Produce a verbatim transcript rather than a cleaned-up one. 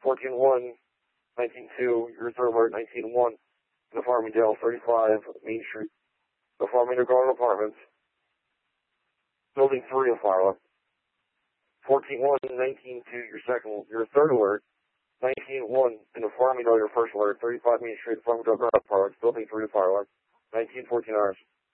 fourteen one, nineteen two, your third alert, nineteen one, in the Farmingdale, thirty-five Main Street, the Farmingdale Garden Apartments, building three of fire alarm. fourteen one, nineteen two, your second, your third alert, nineteen one, in the Farmingdale, your first alert, thirty-five Main Street, Farmingdale Garden Apartments, building three of fire alarm, nineteen fourteen hours.